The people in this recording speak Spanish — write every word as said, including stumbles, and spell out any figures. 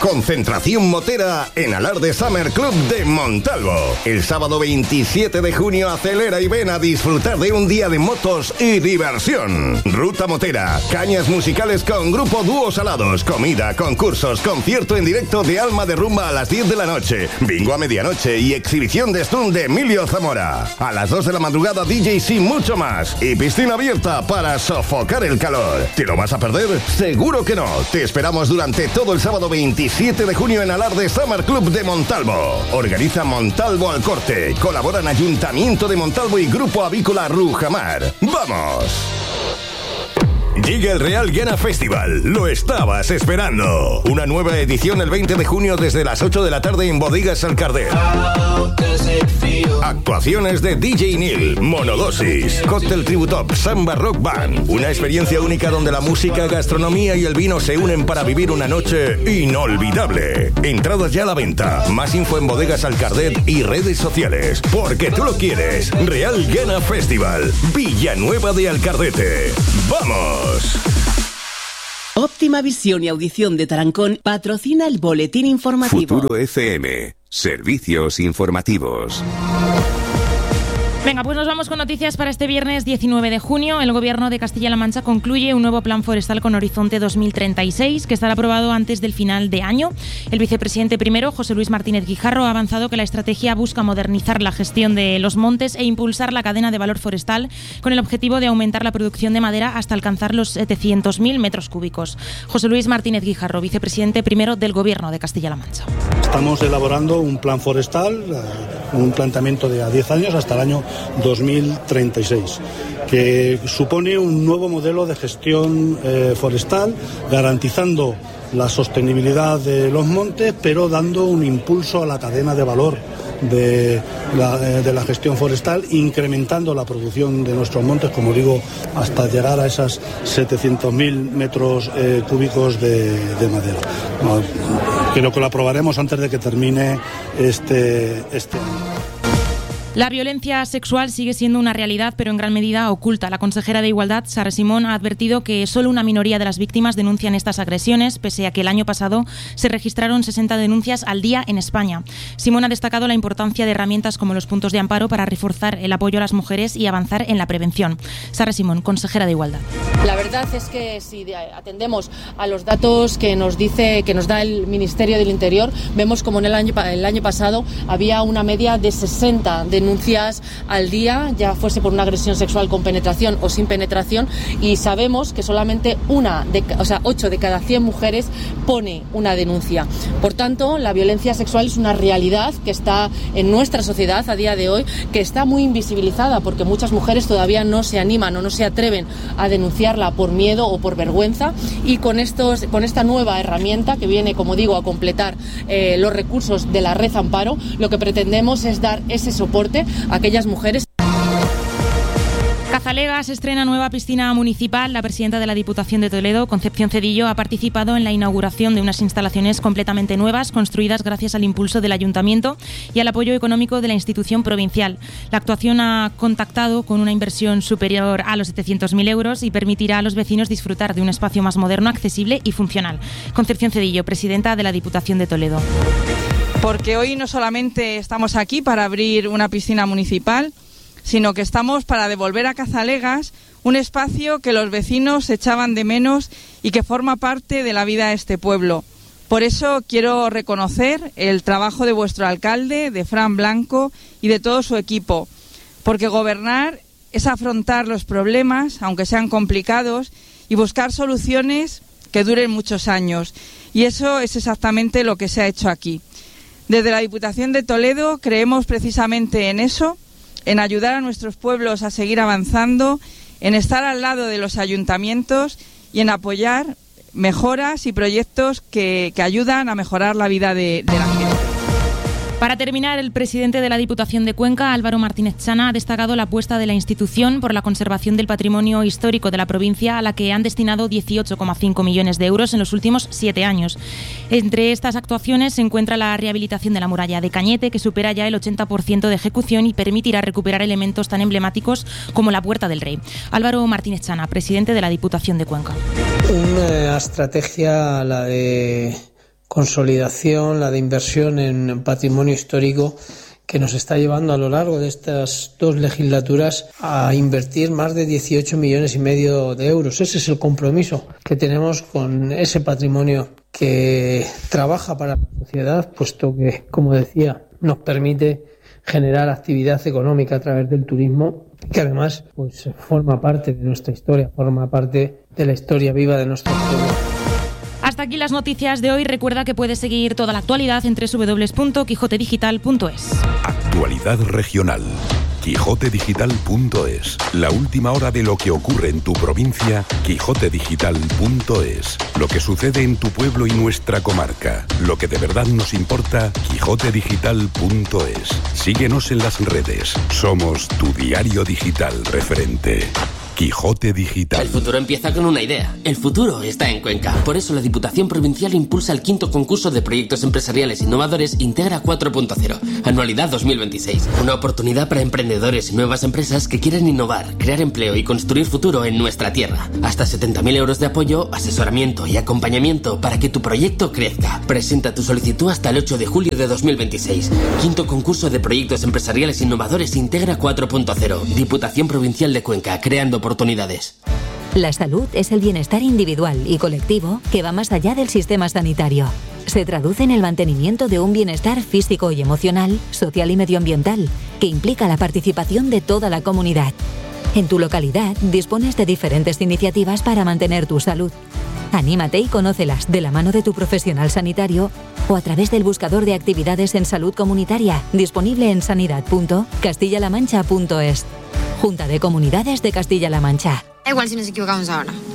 Concentración motera en Alarde Summer Club de Montalvo. El sábado veintisiete de junio acelera y ven a disfrutar de un día de motos y diversión. Ruta motera, cañas musicales con grupo Dúos Alados, comida, concursos, concierto en directo de Alma de Rumba a las diez de la noche, bingo a medianoche y exhibición de stun de Emilio Zamora. A las dos de la madrugada D Js y mucho más. Y piscina abierta para sofocar el calor. ¿Te lo vas a perder? Seguro que no. Te esperamos durante todo el sábado veintisiete de junio en Alarde Summer Club de Montalvo. Organiza Montalvo al Corte. Colaboran Ayuntamiento de Montalvo y Grupo Avícola Rujamar. ¡Vamos! Llega el Real Ghana Festival. Lo estabas esperando. Una nueva edición el veinte de junio desde las ocho de la tarde en Bodegas Alcarder. Actuaciones de D J Neil, Monodosis, Cóctel Tributop, Samba Rock Band. Una experiencia única donde la música, gastronomía y el vino se unen para vivir una noche inolvidable. Entradas ya a la venta. Más info en Bodegas Alcarder y redes sociales. Porque tú lo quieres. Real Ghana Festival. Villanueva de Alcardete. ¡Vamos! Óptima Visión y Audición de Tarancón patrocina el boletín informativo. Futuro F M. Servicios informativos. Venga, pues nos vamos con noticias para este viernes diecinueve de junio. El Gobierno de Castilla-La Mancha concluye un nuevo plan forestal con horizonte dos mil treinta y seis, que estará aprobado antes del final de año. El vicepresidente primero, José Luis Martínez Guijarro, ha avanzado que la estrategia busca modernizar la gestión de los montes e impulsar la cadena de valor forestal con el objetivo de aumentar la producción de madera hasta alcanzar los setecientos mil metros cúbicos. José Luis Martínez Guijarro, vicepresidente primero del Gobierno de Castilla-La Mancha. Estamos elaborando un plan forestal, un planteamiento de a diez años hasta el año dos mil treinta y seis, que supone un nuevo modelo de gestión eh, forestal, garantizando la sostenibilidad de los montes, pero dando un impulso a la cadena de valor de la, de la gestión forestal, incrementando la producción de nuestros montes, como digo, hasta llegar a esas setecientos mil metros eh, cúbicos de, de madera. No, creo que lo aprobaremos antes de que termine este, este año. La violencia sexual sigue siendo una realidad, pero en gran medida oculta. La consejera de Igualdad, Sara Simón, ha advertido que solo una minoría de las víctimas denuncian estas agresiones, pese a que el año pasado se registraron sesenta denuncias al día en España. Simón ha destacado la importancia de herramientas como los puntos de amparo para reforzar el apoyo a las mujeres y avanzar en la prevención. Sara Simón, consejera de Igualdad. La verdad es que si atendemos a los datos que nos dice, que nos da el Ministerio del Interior, vemos como en el año, el año pasado había una media de sesenta denuncias denuncias al día, ya fuese por una agresión sexual con penetración o sin penetración, y sabemos que solamente una de, o sea, ocho de cada cien mujeres pone una denuncia. Por tanto, la violencia sexual es una realidad que está en nuestra sociedad a día de hoy, que está muy invisibilizada porque muchas mujeres todavía no se animan o no se atreven a denunciarla por miedo o por vergüenza, y con estos, con esta nueva herramienta que viene, como digo, a completar eh, los recursos de la Red Amparo, lo que pretendemos es dar ese soporte a aquellas mujeres. Cazalegas estrena nueva piscina municipal. La presidenta de la Diputación de Toledo, Concepción Cedillo, ha participado en la inauguración de unas instalaciones completamente nuevas, construidas gracias al impulso del Ayuntamiento y al apoyo económico de la institución provincial. La actuación ha contactado con una inversión superior a los setecientos mil euros y permitirá a los vecinos disfrutar de un espacio más moderno, accesible y funcional. Concepción Cedillo, presidenta de la Diputación de Toledo. Porque hoy no solamente estamos aquí para abrir una piscina municipal, sino que estamos para devolver a Cazalegas un espacio que los vecinos echaban de menos y que forma parte de la vida de este pueblo. Por eso quiero reconocer el trabajo de vuestro alcalde, de Fran Blanco y de todo su equipo, porque gobernar es afrontar los problemas, aunque sean complicados, y buscar soluciones que duren muchos años. Y eso es exactamente lo que se ha hecho aquí. Desde la Diputación de Toledo creemos precisamente en eso, en ayudar a nuestros pueblos a seguir avanzando, en estar al lado de los ayuntamientos y en apoyar mejoras y proyectos que, que ayudan a mejorar la vida de, de la gente. Para terminar, el presidente de la Diputación de Cuenca, Álvaro Martínez Chana, ha destacado la apuesta de la institución por la conservación del patrimonio histórico de la provincia, a la que han destinado dieciocho coma cinco millones de euros en los últimos siete años. Entre estas actuaciones se encuentra la rehabilitación de la muralla de Cañete, que supera ya el ochenta por ciento de ejecución y permitirá recuperar elementos tan emblemáticos como la Puerta del Rey. Álvaro Martínez Chana, presidente de la Diputación de Cuenca. Una estrategia, la de consolidación, la de inversión en patrimonio histórico, que nos está llevando a lo largo de estas dos legislaturas a invertir más de dieciocho millones y medio de euros. Ese es el compromiso que tenemos con ese patrimonio que trabaja para la sociedad, puesto que, como decía, nos permite generar actividad económica a través del turismo, que además pues forma parte de nuestra historia, forma parte de la historia viva de nuestro pueblo. Hasta aquí las noticias de hoy. Recuerda que puedes seguir toda la actualidad en doble u doble u doble u punto quijote digital punto es. Actualidad regional. quijote digital punto es. La última hora de lo que ocurre en tu provincia, quijote digital punto es. Lo que sucede en tu pueblo y nuestra comarca. Lo que de verdad nos importa, quijote digital punto es. Síguenos en las redes. Somos tu diario digital referente. Quijote Digital. El futuro empieza con una idea. El futuro está en Cuenca. Por eso la Diputación Provincial impulsa el quinto concurso de proyectos empresariales innovadores Integra cuatro punto cero, anualidad dos mil veintiséis. Una oportunidad para emprendedores y nuevas empresas que quieren innovar, crear empleo y construir futuro en nuestra tierra. Hasta setenta mil euros de apoyo, asesoramiento y acompañamiento para que tu proyecto crezca. Presenta tu solicitud hasta el ocho de julio de dos mil veintiséis. Quinto concurso de proyectos empresariales innovadores Integra cuatro punto cero. Diputación Provincial de Cuenca, creando oportunidades. La salud es el bienestar individual y colectivo que va más allá del sistema sanitario. Se traduce en el mantenimiento de un bienestar físico y emocional, social y medioambiental, que implica la participación de toda la comunidad. En tu localidad dispones de diferentes iniciativas para mantener tu salud. Anímate y conócelas de la mano de tu profesional sanitario o a través del buscador de actividades en salud comunitaria disponible en sanidad punto castilla la mancha punto es. Junta de Comunidades de Castilla-La Mancha. Da igual si nos equivocamos ahora.